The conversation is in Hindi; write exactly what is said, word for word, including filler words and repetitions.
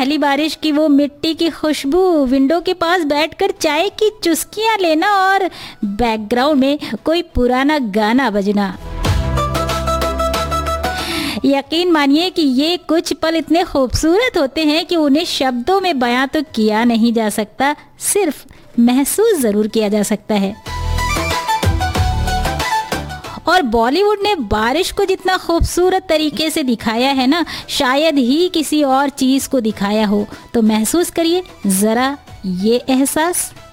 पहली बारिश की वो मिट्टी की खुशबू, विंडो के पास बैठकर चाय की चुस्कियां लेना और बैकग्राउंड में कोई पुराना गाना बजना। यकीन मानिए कि ये कुछ पल इतने खूबसूरत होते हैं कि उन्हें शब्दों में बयां तो किया नहीं जा सकता, सिर्फ महसूस जरूर किया जा सकता है। और बॉलीवुड ने बारिश को जितना खूबसूरत तरीके से दिखाया है ना, शायद ही किसी और चीज को दिखाया हो। तो महसूस करिए जरा ये एहसास।